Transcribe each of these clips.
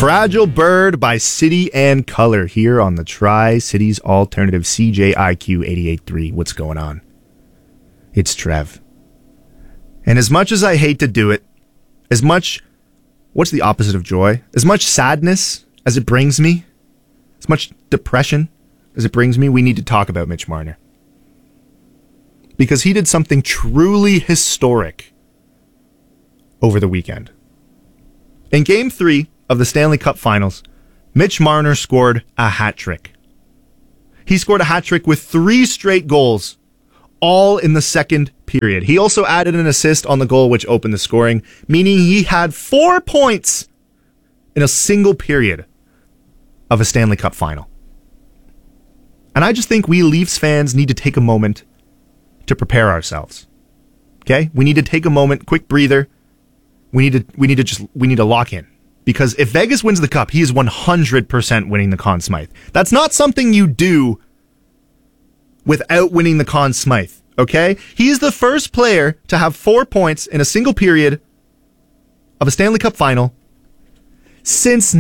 Fragile Bird by City and Color here on the Tri-Cities Alternative CJIQ 88.3. What's going on? It's Trev. And as much as I hate to do it, what's the opposite of joy? As much sadness as it brings me, as much depression as it brings me, we need to talk about Mitch Marner. Because he did something truly historic over the weekend. In Game 3 of the Stanley Cup Finals, Mitch Marner scored a hat trick. He scored a hat trick with 3 straight goals, all in the second period. He also added an assist on the goal which opened the scoring, meaning he had 4 points in a single period of a Stanley Cup Final. And I just think we Leafs fans need to take a moment to prepare ourselves. Okay? We need to take a moment, quick breather. We need to lock in. Because if Vegas wins the cup, he is 100% winning the Conn Smythe. That's not something you do without winning the Conn Smythe, okay? He is the first player to have 4 points in a single period of a Stanley Cup final since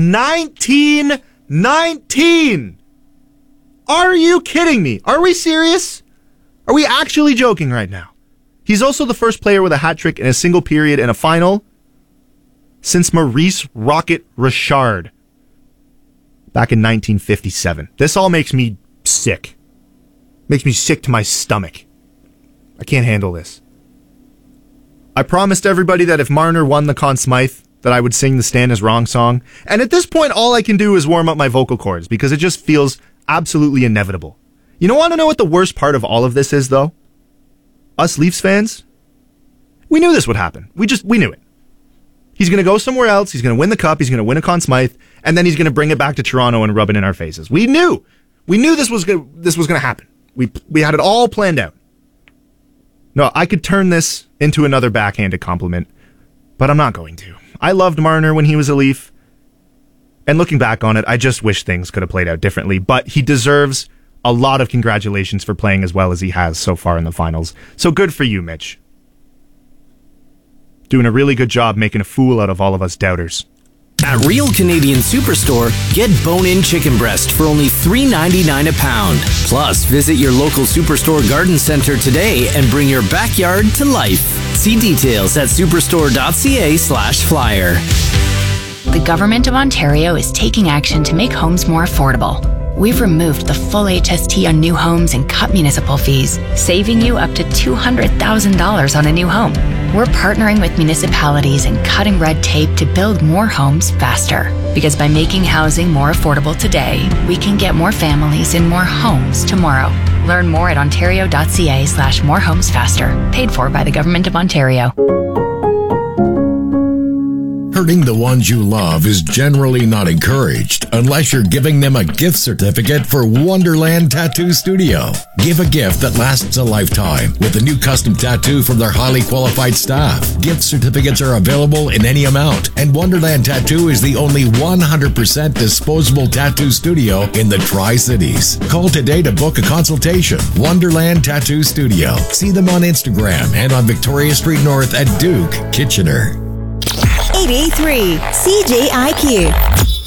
1919. Are you kidding me? Are we serious? Are we actually joking right now? He's also the first player with a hat trick in a single period in a final since Maurice Rocket Richard back in 1957. This all makes me sick. Makes me sick to my stomach. I can't handle this. I promised everybody that if Marner won the Conn Smythe, that I would sing the Stan Is Wrong song. And at this point, all I can do is warm up my vocal cords because it just feels absolutely inevitable. You want to know what the worst part of all of this is, though? Us Leafs fans, we knew this would happen. We knew it. He's going to go somewhere else. He's going to win the cup. He's going to win a Conn Smythe, and then he's going to bring it back to Toronto and rub it in our faces. We knew this was going to happen. We had it all planned out. No, I could turn this into another backhanded compliment, but I'm not going to. I loved Marner when he was a Leaf, and looking back on it, I just wish things could have played out differently. But he deserves a lot of congratulations for playing as well as he has so far in the finals. So good for you, Mitch. Doing a really good job making a fool out of all of us doubters. At Real Canadian Superstore, get bone-in chicken breast for only $3.99 a pound. Plus, visit your local Superstore garden center today and bring your backyard to life. See details at superstore.ca/flyer. The Government of Ontario is taking action to make homes more affordable. We've removed the full HST on new homes and cut municipal fees, saving you up to $200,000 on a new home. We're partnering with municipalities and cutting red tape to build more homes faster. Because by making housing more affordable today, we can get more families in more homes tomorrow. Learn more at ontario.ca/morehomesfaster. Paid for by the Government of Ontario. Hurting the ones you love is generally not encouraged unless you're giving them a gift certificate for Wonderland Tattoo Studio. Give a gift that lasts a lifetime with a new custom tattoo from their highly qualified staff. Gift certificates are available in any amount, and Wonderland Tattoo is the only 100% disposable tattoo studio in the Tri-Cities. Call today to book a consultation. Wonderland Tattoo Studio. See them on Instagram and on Victoria Street North at Duke, Kitchener. 88.3 CJIQ.